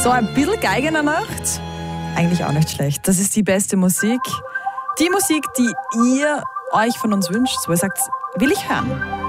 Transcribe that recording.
So, ein bisschen Geige in der Nacht? Eigentlich auch nicht schlecht. Das ist die beste Musik. Die Musik, die ihr euch von uns wünscht. So, ihr sagt, will ich hören.